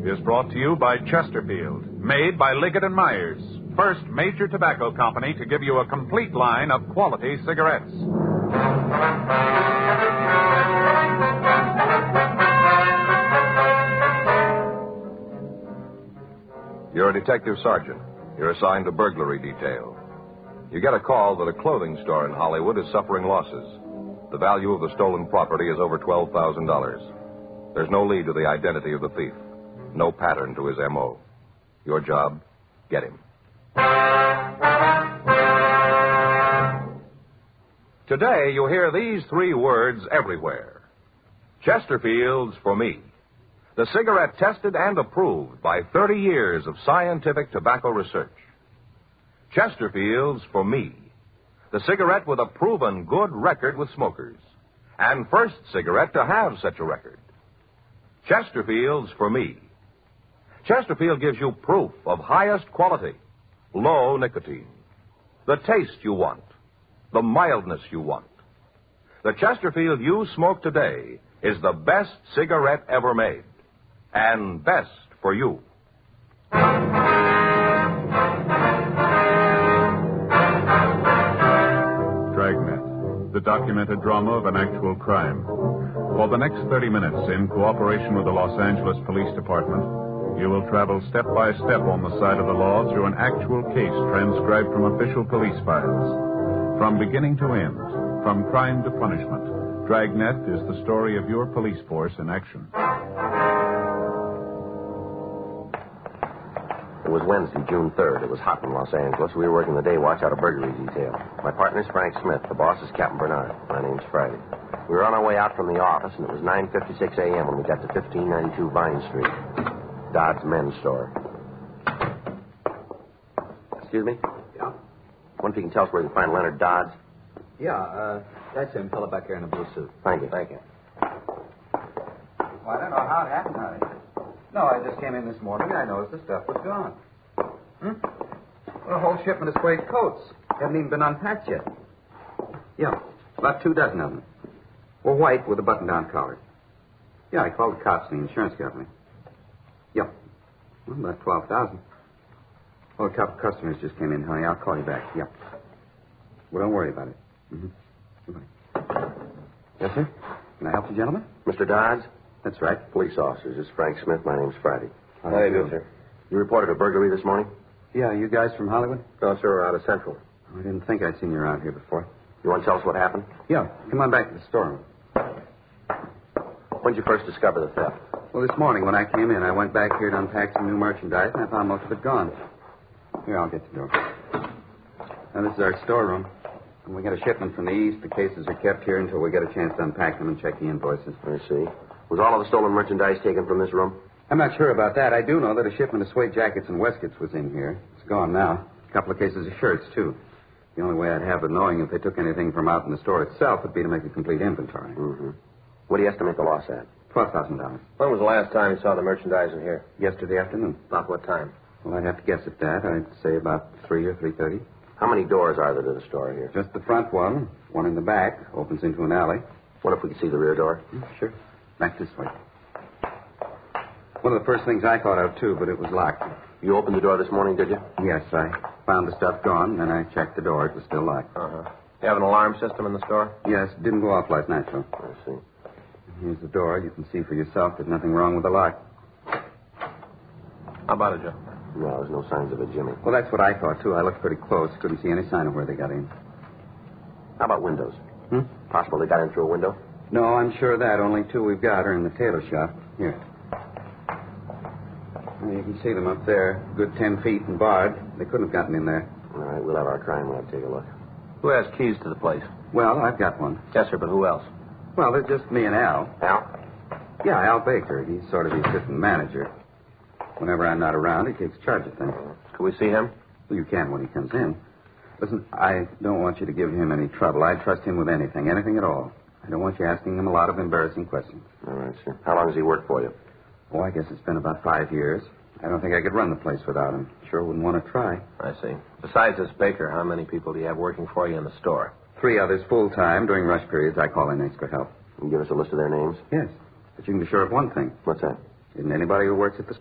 is brought to you by Chesterfield, made by Liggett & Myers, first major tobacco company to give you a complete line of quality cigarettes. You're a detective sergeant. You're assigned to burglary detail. You get a call that a clothing store in Hollywood is suffering losses. The value of the stolen property is over $12,000. There's no lead to the identity of the thief. No pattern to his M.O. Your job, get him. Today, you'll hear these three words everywhere. Chesterfield's for me. The cigarette tested and approved by 30 years of scientific tobacco research. Chesterfield's for me. The cigarette with a proven good record with smokers. And first cigarette to have such a record. Chesterfield's for me. Chesterfield gives you proof of highest quality, low nicotine. The taste you want, the mildness you want. The Chesterfield you smoke today is the best cigarette ever made. And best for you. Dragnet, the documented drama of an actual crime. For the next 30 minutes, in cooperation with the Los Angeles Police Department, you will travel step by step on the side of the law through an actual case transcribed from official police files. From beginning to end, from crime to punishment, Dragnet is the story of your police force in action. It was Wednesday, June 3rd. It was hot in Los Angeles. We were working the day watch out of burglary detail. My partner's Frank Smith. The boss is Captain Bernard. My name's Friday. We were on our way out from the office, and it was 9:56 a.m. when we got to 1592 Vine Street. Dodd's Men's Store. Excuse me? Yeah? Wonder if you can tell us where we can find Leonard Dodds? Yeah, that's him, fellow back there in the blue suit. Thank you. Thank you. Well, I don't know how it happened, honey. No, I just came in this morning and I noticed the stuff was gone. Well, a whole shipment of suede coats. Haven't even been unpacked yet. Yeah, about 24 of them. Were white with a button-down collar. Yeah, I called the cops and the insurance company. Yeah. Well, about 12,000. Oh, a couple of customers just came in, honey. I'll call you back. Yeah. Well, don't worry about it. Goodbye. Yes, sir? Can I help you, gentlemen? Mr. Dodds? That's right. Police officers. This is Frank Smith. My name's Friday. How do you do, sir? You reported a burglary this morning? Yeah, you guys from Hollywood? No, sir. We're out of Central. I didn't think I'd seen you around here before. You want to tell us what happened? Yeah, come on back to the storeroom. When did you first discover the theft? Well, this morning when I came in, I went back here to unpack some new merchandise, and I found most of it gone. Here, I'll get the door. Now, this is our storeroom. When we get a shipment from the east, the cases are kept here until we get a chance to unpack them and check the invoices. I see. Was all of the stolen merchandise taken from this room? I'm not sure about that. I do know that a shipment of suede jackets and waistcoats was in here. It's gone now. A couple of cases of shirts, too. The only way I'd have of knowing if they took anything from out in the store itself would be to make a complete inventory. Mm-hmm. What do you estimate the loss at? $12,000. When was the last time you saw the merchandise in here? Yesterday afternoon. About what time? Well, I'd have to guess at that. I'd say about 3 or 3:30. How many doors are there to the store here? Just the front one in the back, opens into an alley. What if we could see the rear door? Sure. Back this way. One of the first things I thought of, too, but it was locked. You opened the door this morning, did you? Yes, I found the stuff gone, then I checked the door. It was still locked. Uh-huh. You have an alarm system in the store? Yes, it didn't go off last night, so. I see. Here's the door. You can see for yourself there's nothing wrong with the lock. How about it, Joe? No, there's no signs of it, Jimmy. Well, that's what I thought, too. I looked pretty close. Couldn't see any sign of where they got in. How about windows? Possible they got in through a window? No, I'm sure of that. Only 2 we've got are in the tailor shop. Here. Well, you can see them up there. Good 10 feet and barred. They couldn't have gotten in there. All right, we'll have our crime lab take a look. Who has keys to the place? Well, I've got one. Yes, sir, but who else? Well, they're just me and Al. Al? Yeah, Al Baker. He's sort of the assistant manager. Whenever I'm not around, he takes charge of things. Can we see him? Well, you can when he comes in. Listen, I don't want you to give him any trouble. I trust him with anything at all. I don't want you asking him a lot of embarrassing questions. All right, sir. How long has he worked for you? Oh, I guess it's been about 5 years. I don't think I could run the place without him. Sure wouldn't want to try. I see. Besides this Baker, how many people do you have working for you in the store? 3 others full-time. During rush periods, I call in extra help. Can you give us a list of their names? Yes. But you can be sure of one thing. What's that? Isn't anybody who works at the